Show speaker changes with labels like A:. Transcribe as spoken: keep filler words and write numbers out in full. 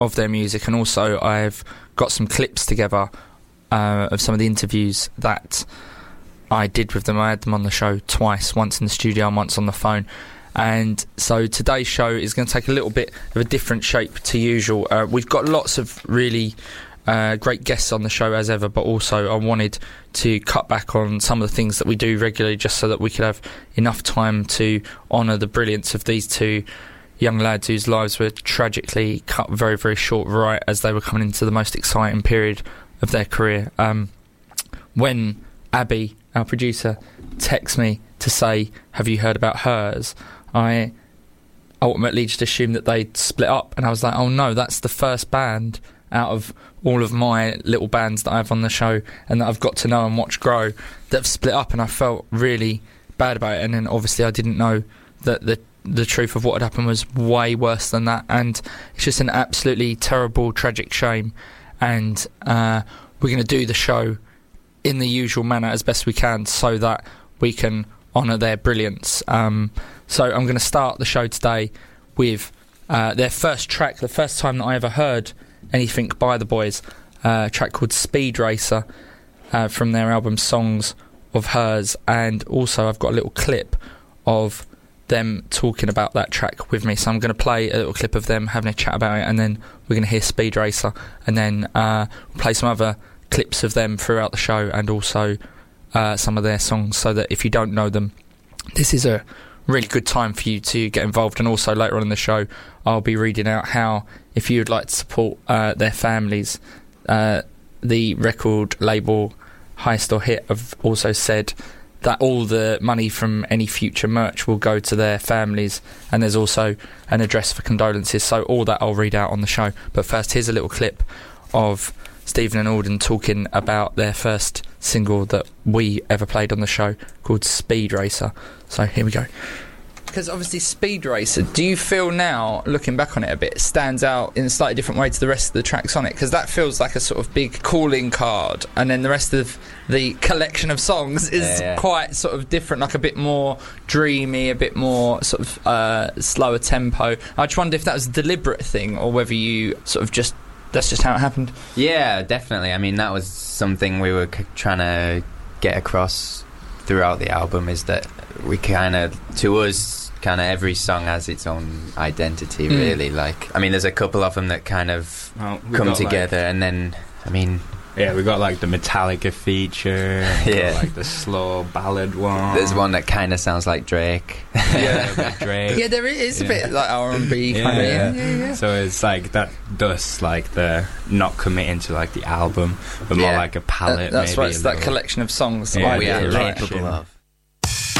A: of their music, and also I've got some clips together uh, of some of the interviews that I did with them. I had them on the show twice, once in the studio and once on the phone. And so today's show is going to take a little bit of a different shape to usual. Uh, we've got lots of really uh, great guests on the show as ever, but also I wanted to cut back on some of the things that we do regularly, just so that we could have enough time to honour the brilliance of these two young lads whose lives were tragically cut very, very short right as they were coming into the most exciting period of their career. Um, when Abby, our producer, texted me to say, have you heard about Hers? I ultimately just assumed that they'd split up, and I was like, oh no, that's the first band out of all of my little bands that I have on the show and that I've got to know and watch grow that have split up, and I felt really bad about it. And then obviously I didn't know that the the truth of what had happened was way worse than that, and it's just an absolutely terrible, tragic shame. And uh, we're going to do the show in the usual manner as best we can so that we can honour their brilliance. Um, so I'm going to start the show today with uh, their first track, the first time that I ever heard anything by the boys, uh, a track called Speed Racer uh, from their album Songs of Hers. And also I've got a little clip of them talking about that track with me, so I'm going to play a little clip of them having a chat about it, and then we're going to hear Speed Racer, and then uh, we'll play some other clips of them throughout the show, and also uh, some of their songs, so that if you don't know them, this is a really good time for you to get involved. And also later on in the show I'll be reading out how, if you would like to support uh, their families, uh, the record label Heist or Hit have also said that all the money from any future merch will go to their families, and there's also an address for condolences. So all that I'll read out on the show. But first, here's a little clip of Stephen and Alden talking about their first single that we ever played on the show, called Speed Racer. So here we go. Because obviously Speed Racer, do you feel now, looking back on it a bit, stands out in a slightly different way to the rest of the tracks on it? Because that feels like a sort of big calling card, and then the rest of the collection of songs is yeah, yeah. quite sort of different, like a bit more dreamy, a bit more sort of uh, slower tempo. I just wondered if that was a deliberate thing, or whether you sort of just, that's just how it happened.
B: Yeah, definitely. I mean, that was something we were c- trying to get across throughout the album, is that we kind of, to us, kind of every song has its own identity, mm. really. Like, I mean, there's a couple of them that kind of well, come together, like, and then, I mean...
C: Yeah, we got, like, the Metallica feature, yeah, got, like, the slow ballad one.
B: There's one that kind of sounds like Drake.
A: Yeah,
C: like Drake.
A: Yeah, there is a yeah. bit like R and B
C: yeah,
A: kind of.
C: Yeah.
A: Yeah, yeah.
C: So it's like that, thus, like, the not committing to, like, the album, but more
B: yeah.
C: like a palette,
A: uh, that's
C: maybe.
A: That's right, it's that collection of songs that
B: yeah,
A: I
B: we
A: yeah,
B: are
A: right.
B: capable of.